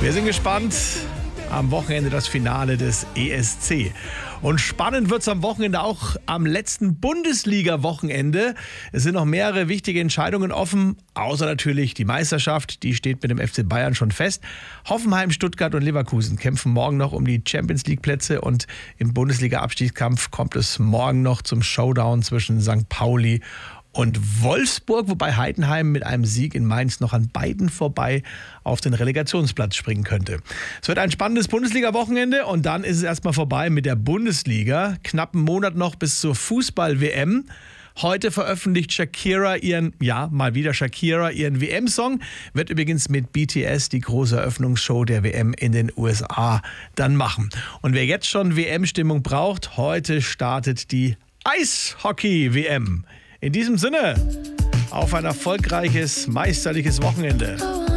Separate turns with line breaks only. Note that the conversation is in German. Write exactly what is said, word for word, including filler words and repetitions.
Wir sind gespannt. Am Wochenende das Finale des E S C. Und spannend wird es am Wochenende auch am letzten Bundesliga-Wochenende. Es sind noch mehrere wichtige Entscheidungen offen, außer natürlich die Meisterschaft. Die steht mit dem F C Bayern schon fest. Hoffenheim, Stuttgart und Leverkusen kämpfen morgen noch um die Champions-League-Plätze. Und im Bundesliga-Abstiegskampf kommt es morgen noch zum Showdown zwischen Sankt Pauli und Wolfsburg, wobei Heidenheim mit einem Sieg in Mainz noch an beiden vorbei auf den Relegationsplatz springen könnte. Es wird ein spannendes Bundesliga-Wochenende und dann ist es erstmal vorbei mit der Bundesliga. Knapp einen Monat noch bis zur Fußball-W M. Heute veröffentlicht Shakira ihren, ja, mal wieder Shakira, ihren W M-Song. Wird übrigens mit B T S die große Eröffnungsshow der W M in den U S A dann machen. Und wer jetzt schon W M-Stimmung braucht, heute startet die Eishockey-W M. In diesem Sinne, auf ein erfolgreiches, meisterliches Wochenende.